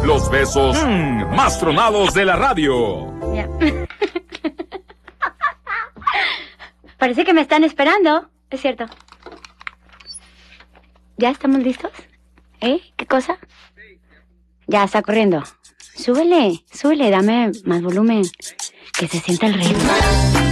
Los besos más tronados de la radio. Ya. Parece que me están esperando. Es cierto. ¿Ya estamos listos? ¿Qué cosa? Ya está corriendo. Súbele, dame más volumen. Que se sienta el ritmo.